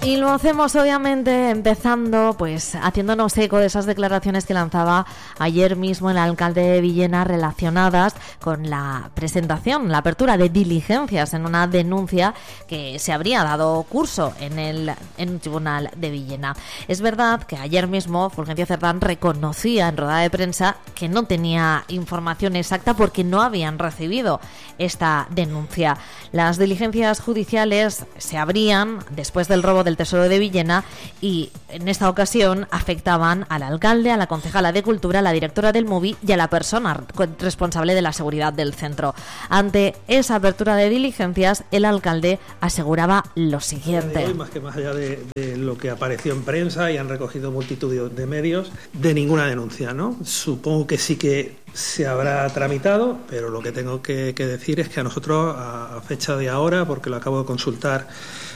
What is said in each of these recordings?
Y lo hacemos obviamente empezando pues haciéndonos eco de esas declaraciones que lanzaba ayer mismo el alcalde de Villena relacionadas con la presentación, la apertura de diligencias en una denuncia que se habría dado curso en un tribunal de Villena. Es verdad que ayer mismo Fulgencio Cerdán reconocía en rueda de prensa que no tenía información exacta porque no habían recibido esta denuncia. Las diligencias judiciales se abrían después del robo del Tesoro de Villena y en esta ocasión afectaban al alcalde, a la concejala de Cultura, a la directora del MUBI y a la persona responsable de la seguridad del centro. Ante esa apertura de diligencias, el alcalde aseguraba lo siguiente. Hoy, más allá de lo que apareció en prensa y han recogido multitud de medios, de ninguna denuncia, ¿no? Supongo que sí que se habrá tramitado, pero lo que tengo que decir es que a nosotros, a fecha de ahora, porque lo acabo de consultar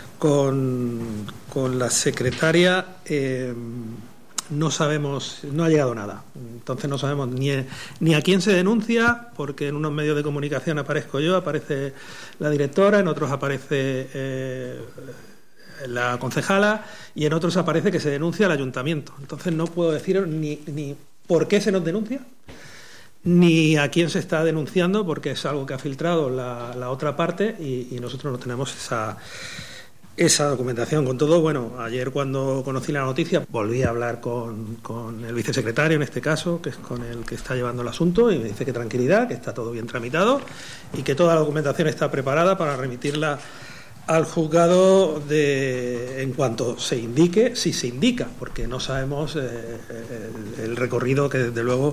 con la secretaria, no sabemos, no ha llegado nada. Entonces no sabemos ni a quién se denuncia, porque en unos medios de comunicación aparezco yo, aparece la directora, en otros aparece la concejala y en otros aparece que se denuncia al ayuntamiento. Entonces no puedo deciros ni por qué se nos denuncia, ni a quién se está denunciando, porque es algo que ha filtrado la otra parte y nosotros no tenemos esa documentación. Con todo, bueno, ayer cuando conocí la noticia volví a hablar con el vicesecretario, en este caso, que es con el que está llevando el asunto, y me dice que tranquilidad, que está todo bien tramitado y que toda la documentación está preparada para remitirla al juzgado en cuanto se indique, si se indica, porque no sabemos el recorrido que desde luego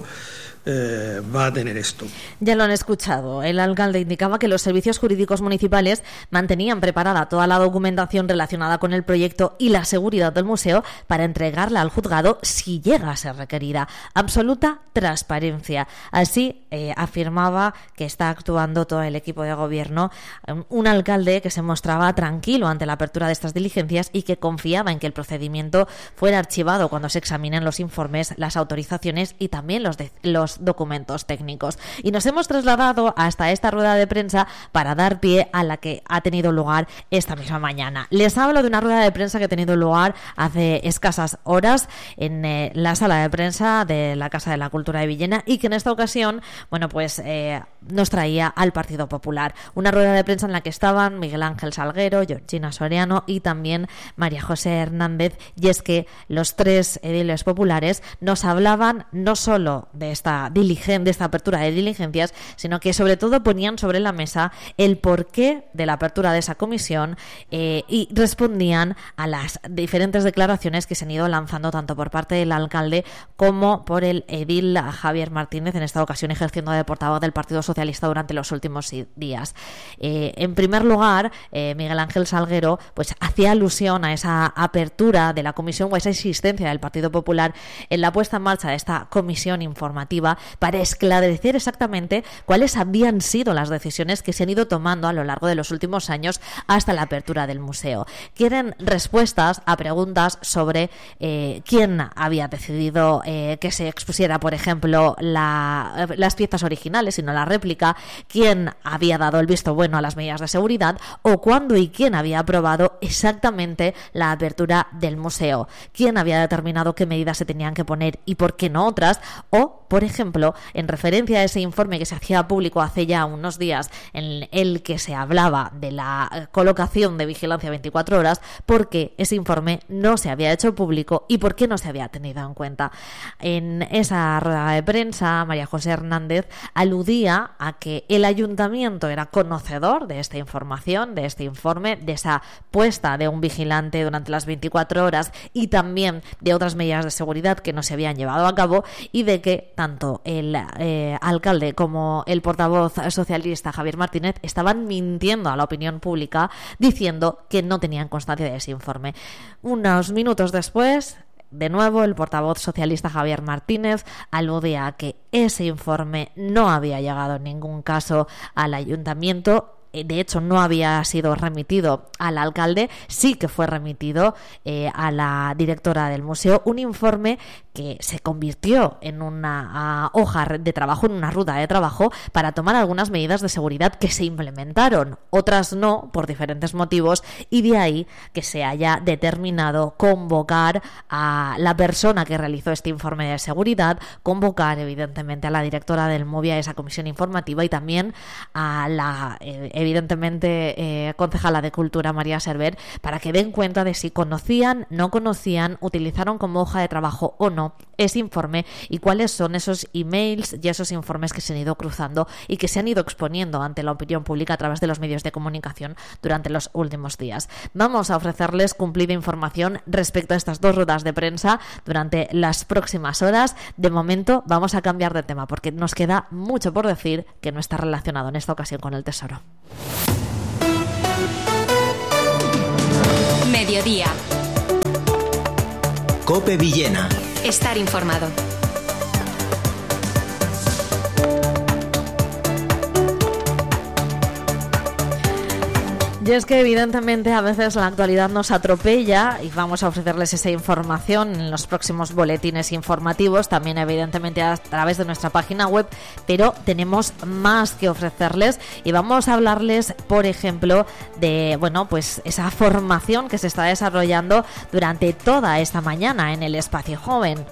va a tener esto. Ya lo han escuchado. El alcalde indicaba que los servicios jurídicos municipales mantenían preparada toda la documentación relacionada con el proyecto y la seguridad del museo para entregarla al juzgado si llega a ser requerida. Absoluta transparencia. Así afirmaba que está actuando todo el equipo de gobierno. Un alcalde que se mostraba tranquilo ante la apertura de estas diligencias y que confiaba en que el procedimiento fuera archivado cuando se examinen los informes, las autorizaciones y también los documentos técnicos. Y nos hemos trasladado hasta esta rueda de prensa para dar pie a la que ha tenido lugar esta misma mañana. Les hablo de una rueda de prensa que ha tenido lugar hace escasas horas en la sala de prensa de la Casa de la Cultura de Villena y que en esta ocasión, bueno, pues nos traía al Partido Popular. Una rueda de prensa en la que estaban Miguel Ángel Salguero, Georgina Soriano y también María José Hernández, y es que los tres ediles populares nos hablaban no solo de esta apertura de diligencias, sino que sobre todo ponían sobre la mesa el porqué de la apertura de esa comisión y respondían a las diferentes declaraciones que se han ido lanzando tanto por parte del alcalde como por el edil Javier Martínez, en esta ocasión ejerciendo de portavoz del Partido Socialista durante los últimos días. En primer lugar, Miguel Ángel Salguero pues hacía alusión a esa apertura de la comisión o a esa existencia del Partido Popular en la puesta en marcha de esta comisión informativa para esclarecer exactamente cuáles habían sido las decisiones que se han ido tomando a lo largo de los últimos años hasta la apertura del museo. Quieren respuestas a preguntas sobre quién había decidido que se expusiera, por ejemplo, las piezas originales y no la réplica, quién había dado el visto bueno a las medidas de seguridad o cuándo y quién había aprobado exactamente la apertura del museo, quién había determinado qué medidas se tenían que poner y por qué no otras, o, por ejemplo, en referencia a ese informe que se hacía público hace ya unos días en el que se hablaba de la colocación de vigilancia 24 horas, por qué ese informe no se había hecho público y por qué no se había tenido en cuenta. En esa rueda de prensa, María José Hernández aludía a que el ayuntamiento era conocedor de esta información, de este informe, de esa puesta de un vigilante durante las 24 horas y también de otras medidas de seguridad que no se habían llevado a cabo, y de que tanto el alcalde como el portavoz socialista Javier Martínez estaban mintiendo a la opinión pública diciendo que no tenían constancia de ese informe. Unos minutos después, de nuevo, el portavoz socialista Javier Martínez aludía a que ese informe no había llegado en ningún caso al ayuntamiento de hecho no había sido remitido al alcalde, sí que fue remitido a la directora del museo, un informe que se convirtió en una hoja de trabajo, en una ruta de trabajo para tomar algunas medidas de seguridad que se implementaron, otras no, por diferentes motivos, y de ahí que se haya determinado convocar a la persona que realizó este informe de seguridad, convocar evidentemente a la directora del MOVI a esa comisión informativa y también a la evidentemente concejala de Cultura María Server, para que den cuenta de si conocían, no conocían, utilizaron como hoja de trabajo o no ese informe y cuáles son esos emails y esos informes que se han ido cruzando y que se han ido exponiendo ante la opinión pública a través de los medios de comunicación durante los últimos días. Vamos a ofrecerles cumplida información respecto a estas dos ruedas de prensa durante las próximas horas. De momento vamos a cambiar de tema porque nos queda mucho por decir que no está relacionado en esta ocasión con el Tesoro. Mediodía. COPE Villena. Estar informado. Y es que evidentemente a veces la actualidad nos atropella y vamos a ofrecerles esa información en los próximos boletines informativos, también evidentemente a través de nuestra página web, pero tenemos más que ofrecerles y vamos a hablarles, por ejemplo, de pues esa formación que se está desarrollando durante toda esta mañana en el Espacio Joven.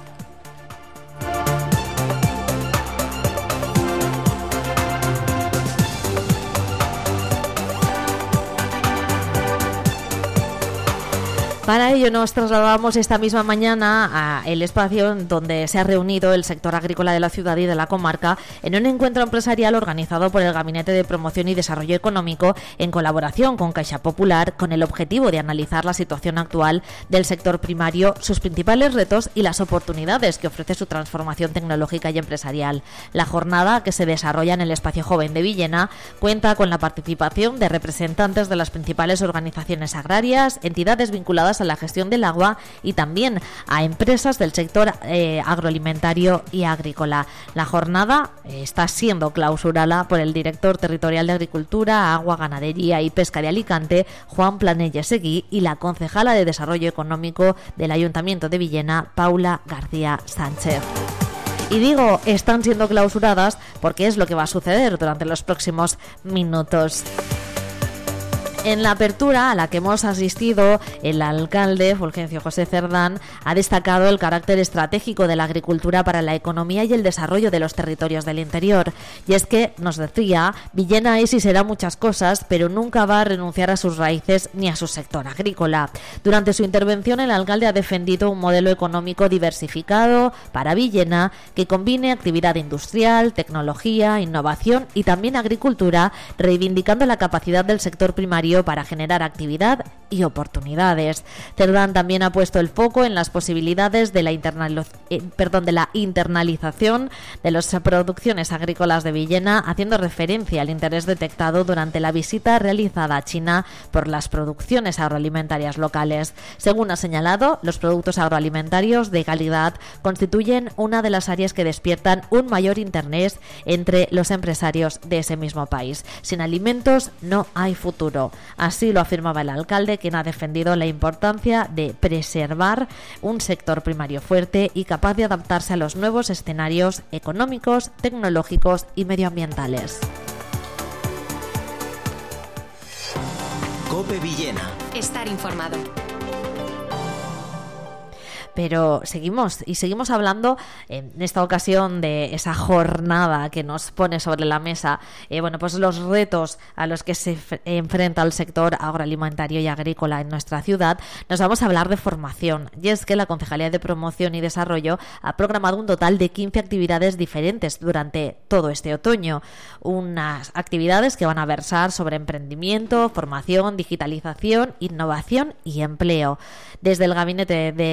Para ello nos trasladamos esta misma mañana al espacio donde se ha reunido el sector agrícola de la ciudad y de la comarca en un encuentro empresarial organizado por el Gabinete de Promoción y Desarrollo Económico en colaboración con Caixa Popular, con el objetivo de analizar la situación actual del sector primario, sus principales retos y las oportunidades que ofrece su transformación tecnológica y empresarial. La jornada, que se desarrolla en el Espacio Joven de Villena, cuenta con la participación de representantes de las principales organizaciones agrarias, entidades vinculadas a la gestión del agua y también a empresas del sector agroalimentario y agrícola. La jornada está siendo clausurada por el director territorial de Agricultura, Agua, Ganadería y Pesca de Alicante, Juan Planella Seguí, y la concejala de Desarrollo Económico del Ayuntamiento de Villena, Paula García Sánchez. Y digo, están siendo clausuradas porque es lo que va a suceder durante los próximos minutos. En la apertura a la que hemos asistido, el alcalde Fulgencio José Cerdán ha destacado el carácter estratégico de la agricultura para la economía y el desarrollo de los territorios del interior. Y es que, nos decía, Villena es y será muchas cosas, pero nunca va a renunciar a sus raíces ni a su sector agrícola. Durante su intervención, el alcalde ha defendido un modelo económico diversificado para Villena que combine actividad industrial, tecnología, innovación y también agricultura, reivindicando la capacidad del sector primario para generar actividad y oportunidades. Cerdán también ha puesto el foco en las posibilidades de la internalización de las producciones agrícolas de Villena, haciendo referencia al interés detectado durante la visita realizada a China por las producciones agroalimentarias locales. Según ha señalado, los productos agroalimentarios de calidad constituyen una de las áreas que despiertan un mayor interés entre los empresarios de ese mismo país. Sin alimentos no hay futuro. Así lo afirmaba el alcalde, quien ha defendido la importancia de preservar un sector primario fuerte y capaz de adaptarse a los nuevos escenarios económicos, tecnológicos y medioambientales. COPE Villena. Estar informado. Pero seguimos hablando en esta ocasión de esa jornada que nos pone sobre la mesa pues los retos a los que se enfrenta el sector agroalimentario y agrícola en nuestra ciudad. Nos vamos a hablar de formación, y es que la Concejalía de Promoción y Desarrollo ha programado un total de 15 actividades diferentes durante todo este otoño, unas actividades que van a versar sobre emprendimiento, formación, digitalización, innovación y empleo. Desde el Gabinete de Promoción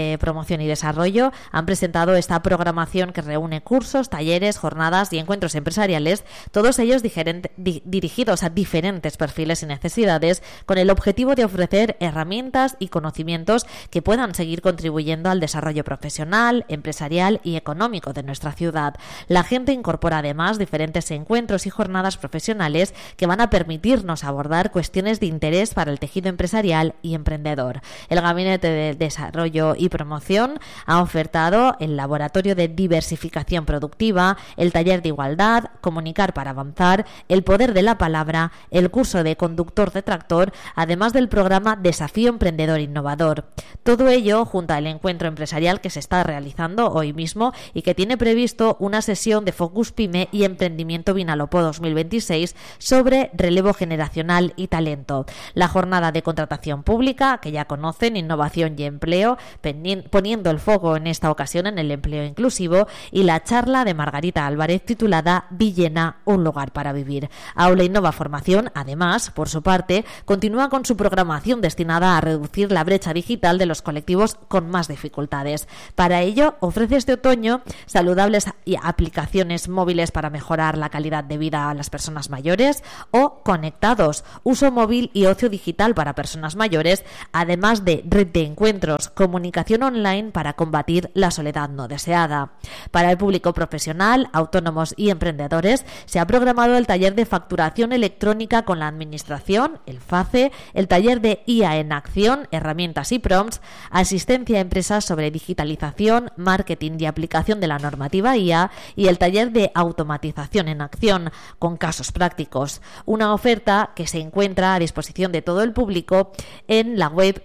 Promoción y Desarrollo han presentado esta programación que reúne cursos, talleres, jornadas y encuentros empresariales, todos ellos dirigidos a diferentes perfiles y necesidades, con el objetivo de ofrecer herramientas y conocimientos que puedan seguir contribuyendo al desarrollo profesional, empresarial y económico de nuestra ciudad. La gente incorpora además diferentes encuentros y jornadas profesionales que van a permitirnos abordar cuestiones de interés para el tejido empresarial y emprendedor. El Gabinete de Desarrollo y Promoción ha ofertado el Laboratorio de Diversificación Productiva, el Taller de Igualdad, Comunicar para Avanzar, el Poder de la Palabra, el curso de Conductor de Tractor, además del programa Desafío Emprendedor Innovador. Todo ello junto al encuentro empresarial que se está realizando hoy mismo y que tiene previsto una sesión de Focus Pyme y Emprendimiento Vinalopó 2026 sobre relevo generacional y talento. La jornada de contratación pública, que ya conocen, innovación y empleo, poniendo el foco en esta ocasión en el empleo inclusivo, y la charla de Margarita Álvarez titulada Villena, un lugar para vivir. Aula Innova Formación, además, por su parte, continúa con su programación destinada a reducir la brecha digital de los colectivos con más dificultades. Para ello, ofrece este otoño saludables aplicaciones móviles para mejorar la calidad de vida a las personas mayores, o Conectados, uso móvil y ocio digital para personas mayores, además de red de encuentros, comunicación online para combatir la soledad no deseada. Para el público profesional, autónomos y emprendedores, se ha programado el taller de facturación electrónica con la administración, el FACE, el taller de IA en acción, herramientas y prompts, asistencia a empresas sobre digitalización, marketing y aplicación de la normativa IA, y el taller de automatización en acción, con casos prácticos. Una oferta que se encuentra a disposición de todo el público en la web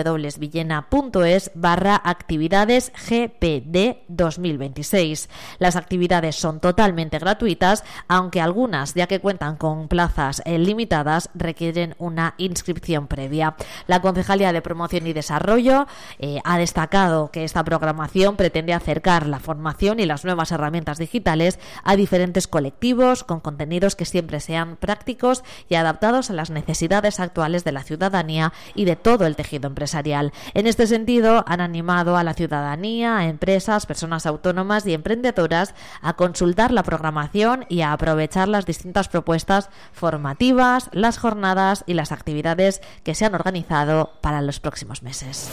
www.villena.es/actividades GPD 2026. Las actividades son totalmente gratuitas, aunque algunas, ya que cuentan con plazas limitadas, requieren una inscripción previa. La Concejalía de Promoción y Desarrollo ha destacado que esta programación pretende acercar la formación y las nuevas herramientas digitales a diferentes colectivos, con contenidos que siempre sean prácticos y adaptados a las necesidades actuales de la ciudadanía y de todo el tejido empresarial. En este sentido, han animado a la ciudadanía, a empresas, personas autónomas y emprendedoras a consultar la programación y a aprovechar las distintas propuestas formativas, las jornadas y las actividades que se han organizado para los próximos meses.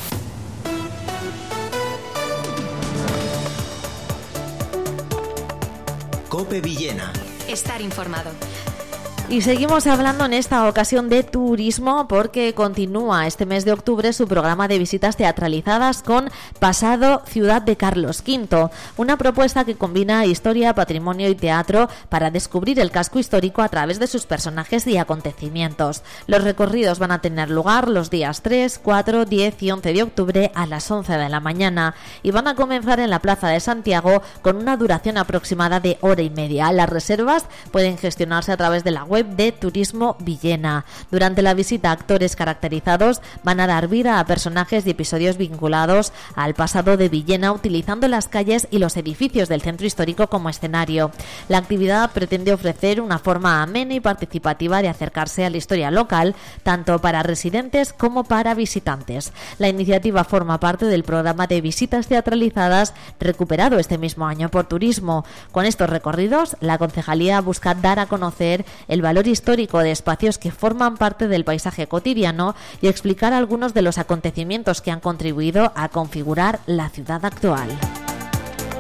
COPE Villena. Estar informado. Y seguimos hablando en esta ocasión de turismo, porque continúa este mes de octubre su programa de visitas teatralizadas con Pasado Ciudad de Carlos V, una propuesta que combina historia, patrimonio y teatro para descubrir el casco histórico a través de sus personajes y acontecimientos. Los recorridos van a tener lugar los días 3, 4, 10 y 11 de octubre a las 11 de la mañana y van a comenzar en la Plaza de Santiago con una duración aproximada de hora y media. Las reservas pueden gestionarse a través de la web de Turismo Villena. Durante la visita, actores caracterizados van a dar vida a personajes y episodios vinculados al pasado de Villena, utilizando las calles y los edificios del centro histórico como escenario. La actividad pretende ofrecer una forma amena y participativa de acercarse a la historia local, tanto para residentes como para visitantes. La iniciativa forma parte del programa de visitas teatralizadas recuperado este mismo año por Turismo. Con estos recorridos, la Concejalía busca dar a conocer el valor histórico de espacios que forman parte del paisaje cotidiano y explicar algunos de los acontecimientos que han contribuido a configurar la ciudad actual.